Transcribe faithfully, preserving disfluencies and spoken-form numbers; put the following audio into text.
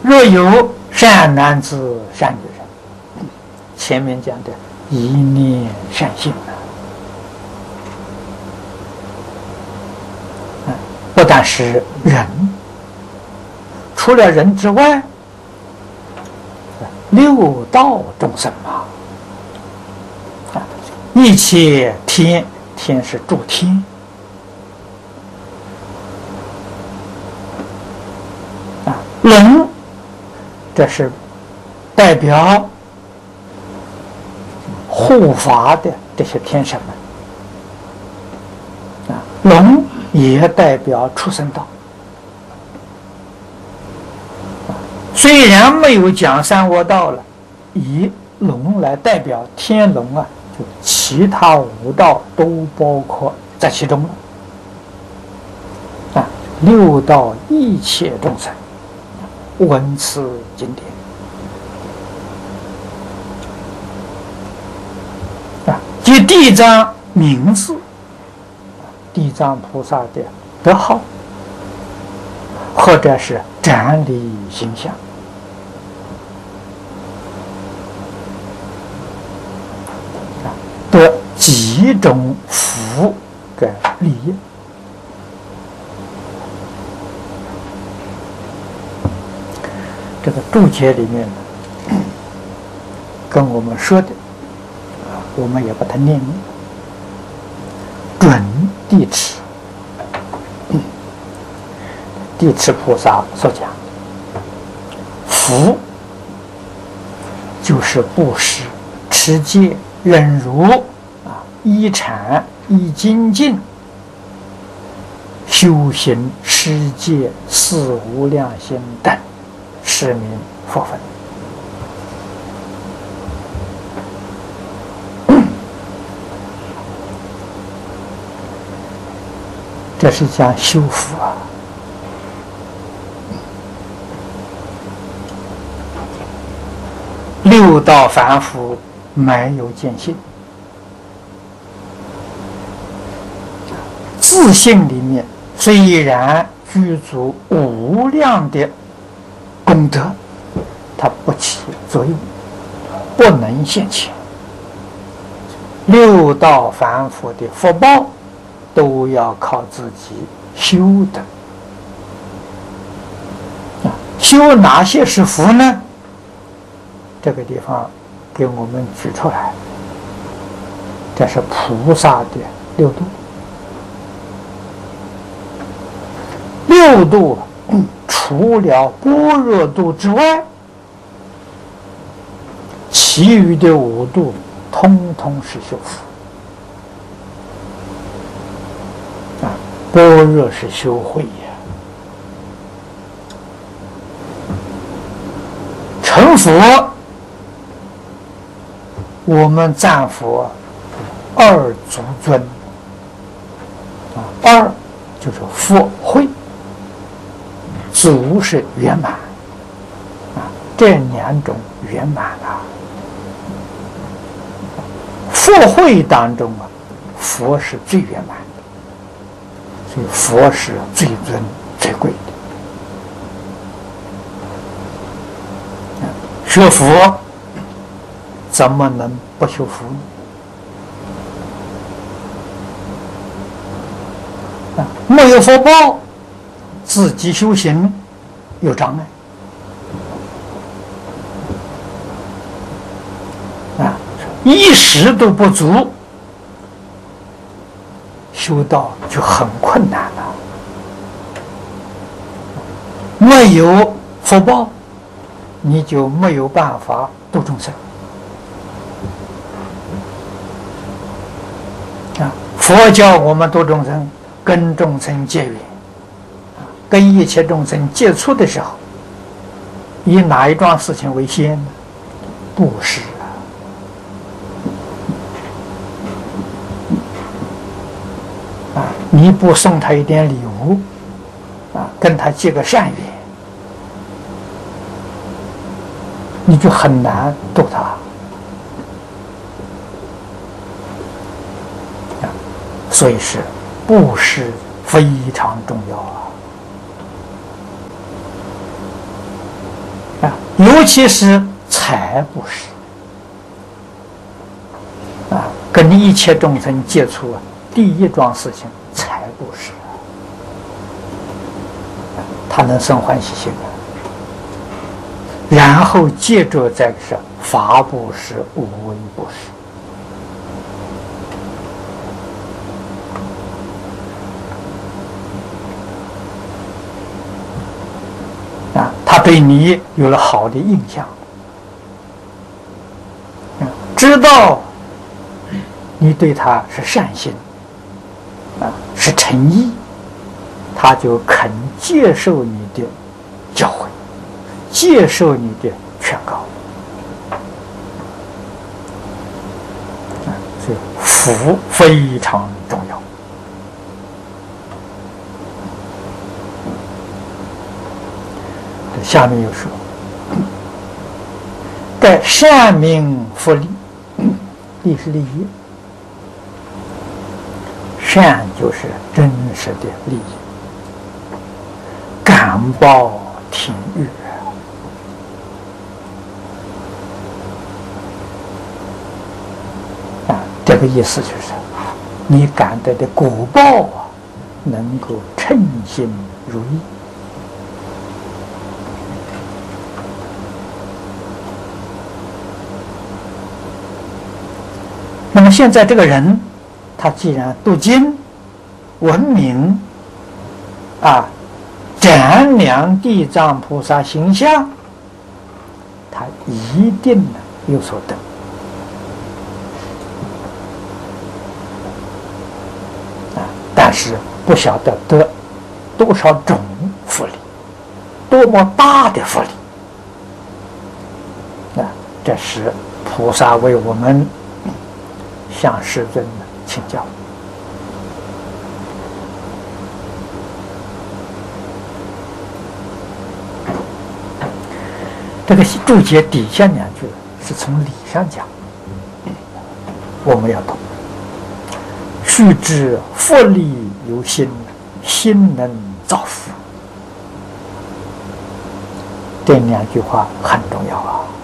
若有善男子、善女人，前面讲的一念善心啊，不但是人，除了人之外，六道众生嘛，啊，一切天，天是诸天。龙，这是代表护法的这些天神们啊，龙也代表畜生道。虽然没有讲三恶道了，以龙来代表天龙啊，就其他五道都包括在其中了啊，六道一切众生闻此经典啊，即地藏名字，地藏菩萨的德号，或者是展礼形象啊，得几种福的利益。这个注解里面呢，跟我们说的，我们也把它念念。准地持，地持菩萨所讲，福就是布施、持戒、忍辱啊，依禅、依精进，修行世界四无量心等。是名佛分。这是讲修福啊。六道凡夫没有见性，自性里面虽然具足无量的功德，它不起作用，不能现前。六道凡夫的福报都要靠自己修的啊，修哪些是福呢？这个地方给我们举出来，这是菩萨的六度。六度除了般若度之外，其余的五度通通是修福啊。般若是修慧呀，成佛，我们赞佛二足尊啊，二就是佛慧，足是圆满啊，这两种圆满啊。佛慧当中啊，佛是最圆满的，所以佛是最尊最贵的。学佛怎么能不修福呢？啊，没有福报，自己修行有障碍啊，一时都不足，修道就很困难了。没有福报，你就没有办法度众生啊！佛教我们度众生，跟众生结缘，跟一切众生接触的时候，以哪一桩事情为先呢？布施啊！啊，你不送他一点礼物啊，跟他结个善缘，你就很难度他啊。所以是布施非常重要啊。 尤其是财布施啊，跟一切众生接触啊，第一桩事情财布施，他能生欢喜心的。然后接着再是法布施、无为布施。啊，他对你有了好的印象，啊，知道你对他是善心，啊，是诚意，他就肯接受你的教诲，接受你的劝告。啊，所以福非常重要。下面又说，盖善名福利，利是利益，善就是真实的利益，感报听欲啊，这个意思就是你感得的果报啊，能够称心如意。那么现在这个人，他既然读经、闻名啊，瞻量地藏菩萨形象，他一定有所得啊，但是不晓得得多少种福利，多么大的福利啊！这是菩萨为我们向世尊请教。这个注解底下两句是从理上讲，我们要懂。须知福利由心，心能造福。这两句话很重要啊。